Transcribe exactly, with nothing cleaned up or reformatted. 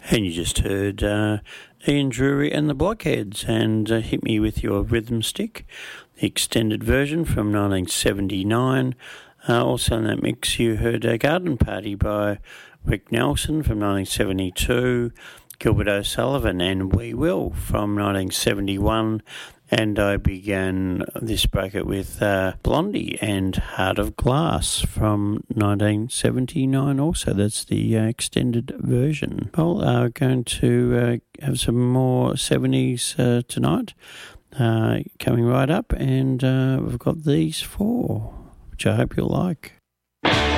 And you just heard uh, Ian Drury and the Blockheads, and uh, Hit Me With Your Rhythm Stick, the extended version from nineteen seventy-nine. Uh, also in that mix you heard a Garden Party by Rick Nelson from nineteen seventy-two, Gilbert O'Sullivan and We Will from nineteen seventy-one, and I began this bracket with uh, Blondie and Heart of Glass from nineteen seventy-nine also. That's the uh, extended version. Well, I'm uh, going to uh, have some more seventies uh, tonight uh, coming right up, and uh, we've got these four, which I hope you'll like.